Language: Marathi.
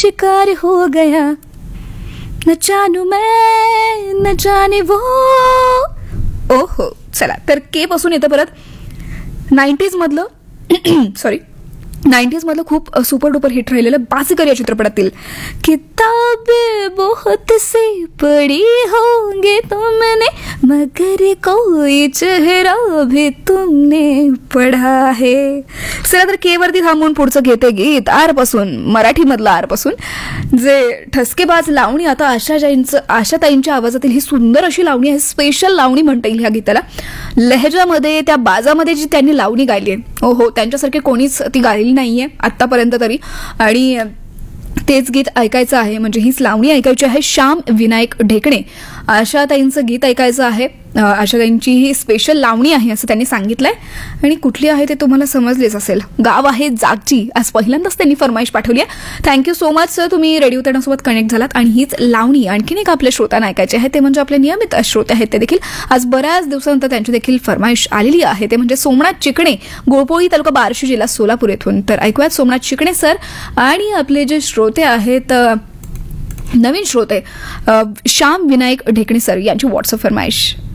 शिकार हो गया, न जानू मैं न जाने वो. ओहो, चला तर के पासून येतं परत 90s मधलं सॉरी 90s मधलं खूप सुपर डुपर हिट राहिलेलं बाजीगर या चित्रपटातील किताबें बहुत सी पढ़ी होंगे तुमने मगर कोई चेहरा भी तुमने पढ़ा है. चला तर के वरती थांबून पुढचं घेते गीत आर पासून, मराठी मधलं आर पासून, जे ठसकेबाज लावणी. आता आशाताईंच्या आवाजातील ही सुंदर अशी लावणी आहे, स्पेशल लावणी म्हणता येईल ह्या गीताला. लहेजामध्ये त्या बाजामध्ये जी त्यांनी लावणी गायली आहे, हो त्यांच्यासारखे कोणीच ती गायली नाहीये आतापर्यंत तरी. आणि तेच गीत ऐकायचं आहे, म्हणजे हीच लावणी ऐकायची आहे. श्याम विनायक ढेकणे आशाताईंचं गीत ऐकायचं आहे. आशाताईंची ही स्पेशल लावणी आहे असं त्यांनी सांगितलंय. आणि कुठली आहे ते तुम्हाला समजलेच असेल, गाव आहे जागची. आज पहिल्यांदाच त्यांनी फरमाईश पाठवली आहे. थँक्यू सो मच सर, तुम्ही रेडिओ तडासोबत कनेक्ट झालात. आणि हीच लावणी आणखीन एक आपल्या श्रोत्यांना ऐकायची आहे, ते म्हणजे आपले नियमित श्रोते आहेत ते देखील. आज बऱ्याच दिवसानंतर त्यांची देखील फरमाईश आलेली आहे, ते म्हणजे सोमनाथ चिकणे, गुळपोळी तालुका बार्शी जिल्हा सोलापूर येथून. तर ऐकूयात सोमनाथ चिकणे सर आणि आपले जे श्रोते आहेत नवीन श्रोते श्याम विनायक ढेकणे सर यांची व्हॉट्सअप फरमाईश.